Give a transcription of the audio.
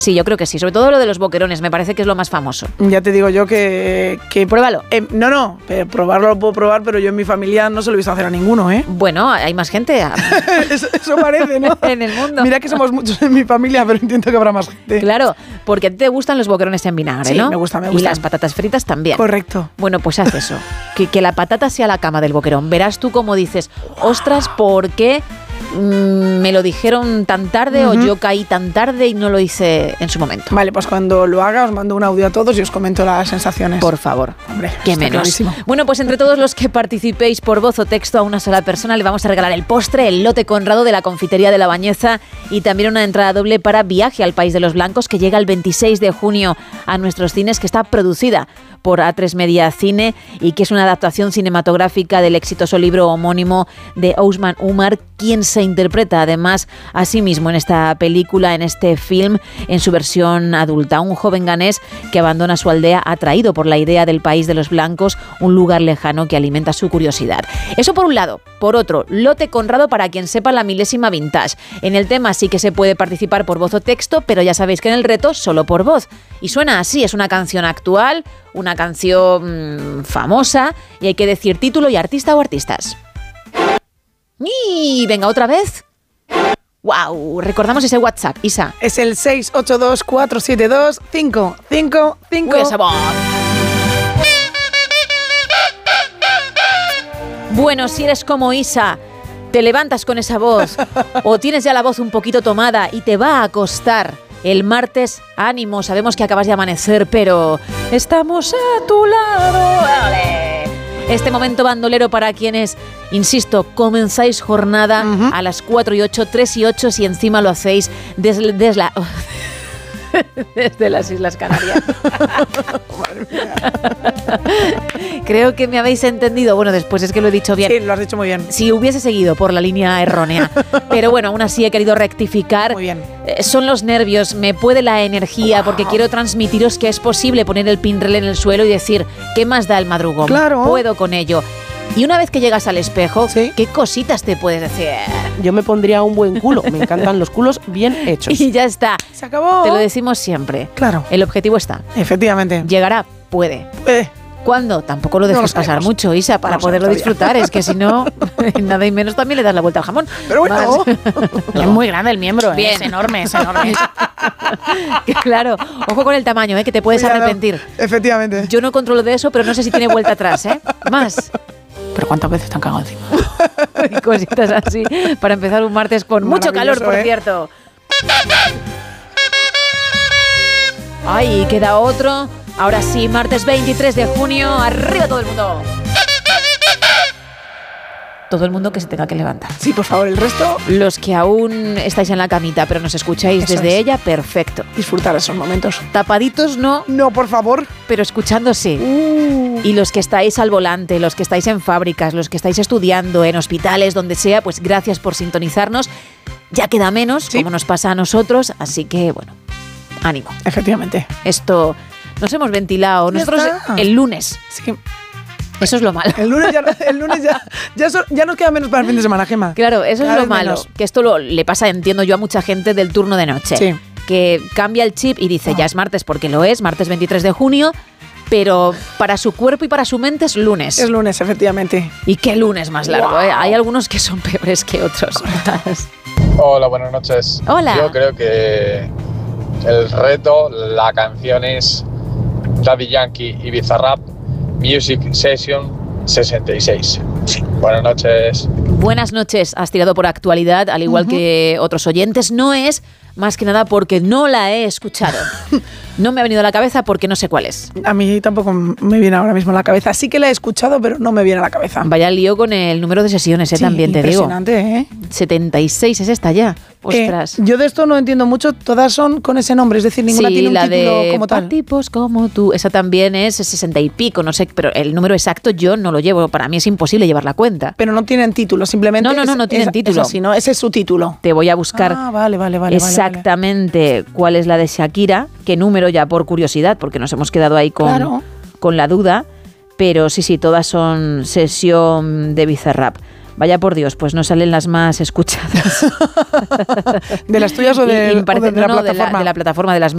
Sí, yo creo que sí. Sobre todo lo de los boquerones, me parece que es lo más famoso. Ya te digo yo que pruébalo. No, probarlo lo puedo probar, pero yo en mi familia no se lo he visto hacer a ninguno, ¿eh? Bueno, hay más gente. eso parece, ¿no? En el mundo. Mira que somos muchos en mi familia, pero entiendo que habrá más gente. Claro, porque a ti te gustan los boquerones en vinagre, sí, ¿no? me gusta. Y las patatas fritas también. Correcto. Bueno, pues haz eso. Que la patata sea la cama del boquerón. Verás tú cómo dices, ostras, ¿por qué me lo dijeron tan tarde o yo caí tan tarde y no lo hice en su momento? Vale, pues cuando lo haga os mando un audio a todos y os comento las sensaciones. Por favor. Hombre, qué menos. Clarísimo. Bueno, pues entre todos los que participéis por voz o texto a una sola persona le vamos a regalar el postre, el lote Conrado de la confitería de La Bañeza y también una entrada doble para Viaje al País de los Blancos, que llega el 26 de junio a nuestros cines, que está producida por A3 Media Cine y que es una adaptación cinematográfica del exitoso libro homónimo de Ousmane Umar, quien se interpreta además a sí mismo en esta película, en este film, en su versión adulta. Un joven ganés que abandona su aldea atraído por la idea del país de los blancos, un lugar lejano que alimenta su curiosidad. Eso por un lado. Por otro, lote Conrado para quien sepa la milésima vintage. En el tema sí que se puede participar por voz o texto, pero ya sabéis que en el reto solo por voz. Y suena así, es una canción actual, una canción famosa, y hay que decir título y artista o artistas. Y venga, otra vez. ¡Wow! Recordamos ese WhatsApp, Isa. Es el 682-472-555. Uy, esa voz. Bueno, si eres como Isa, te levantas con esa voz o tienes ya la voz un poquito tomada y te va a costar el martes, ánimo, sabemos que acabas de amanecer, pero estamos a tu lado. ¡Ole! Este momento bandolero para quienes, insisto, comenzáis jornada a las 4 y 8, 3 y 8, si encima lo hacéis desde las Islas Canarias. Madre mía. Creo que me habéis entendido. Bueno, después es que lo he dicho bien. Sí, lo has dicho muy bien. Si hubiese seguido por la línea errónea. Pero bueno, aún así he querido rectificar. Muy bien. Son los nervios, me puede la energía, porque quiero transmitiros que es posible poner el pinrel en el suelo y decir, ¿qué más da el madrugón? Claro. Puedo con ello. Y una vez que llegas al espejo, ¿sí? ¿Qué cositas te puedes decir? Yo me pondría un buen culo. Me encantan los culos bien hechos. Y ya está. Se acabó. Te lo decimos siempre. Claro. El objetivo está. Efectivamente. Llegará, puede. ¿Cuándo? Tampoco lo dejes pasar mucho, Isa, para poderlo disfrutar. Es que si no, nada y menos también le das la vuelta al jamón. Pero bueno. Es muy grande el miembro, Bien. es enorme, es enorme. Claro, ojo con el tamaño, que te puedes arrepentir. Efectivamente. Yo no controlo de eso, pero no sé si tiene vuelta atrás, Más. Pero ¿cuántas veces te han cagado encima? Y cositas así, para empezar un martes con mucho calor, por cierto. Ay, queda otro. Ahora sí, martes 23 de junio, arriba todo el mundo. Todo el mundo que se tenga que levantar. Sí, por favor, el resto. Los que aún estáis en la camita, pero nos escucháis Eso desde es. ella, perfecto. Disfrutar esos momentos. Tapaditos no, No, por favor. pero escuchando sí. Y los que estáis al volante, los que estáis en fábricas, los que estáis estudiando, en hospitales, donde sea, pues gracias por sintonizarnos. Ya queda menos, Sí. como nos pasa a nosotros, así que, bueno, ánimo. Efectivamente. Esto nos hemos ventilado Ya nosotros está. el lunes. Sí. Eso es lo malo. El lunes ya nos queda menos para el fin de semana, Gemma. Claro, eso Cada es lo vez malo. menos. Que esto le pasa, entiendo yo, a mucha gente del turno de noche. Sí. Que cambia el chip y dice, ya es martes porque lo es, martes 23 de junio, pero para su cuerpo y para su mente es lunes. Es lunes, efectivamente. ¿Y qué lunes más largo? Wow. Hay algunos que son peores que otros. Hola, buenas noches. Hola. Yo creo que el reto, la canción es Daddy Yankee y Bizarrap Music Session 66. Buenas noches. Buenas noches, has tirado por actualidad, al igual que otros oyentes. No es más que nada porque no la he escuchado. No me ha venido a la cabeza porque no sé cuál es. A mí tampoco me viene ahora mismo a la cabeza. Sí que la he escuchado, pero no me viene a la cabeza. Vaya lío con el número de sesiones, Sí, también te digo. impresionante, ¿eh? 76 es esta ya. Ostras. Yo de esto no entiendo mucho. Todas son con ese nombre, es decir, ninguna Sí, tiene un la título de como tal. "Pa' tipos como tú". Esa también es 60 y pico, no sé, pero el número exacto yo no lo llevo. Para mí es imposible llevar la cuenta. Pero no tienen título, simplemente. No tienen título. Es así, ¿no? Ese es su título. Te voy a buscar Vale. exactamente cuál es la de Shakira, qué número, ya por curiosidad, porque nos hemos quedado ahí Claro. con la duda. Pero sí, todas son sesión de Bizarrap. Vaya por Dios, pues no salen las más escuchadas. ¿De las tuyas o Y me de parece, la no, plataforma? de la plataforma, de las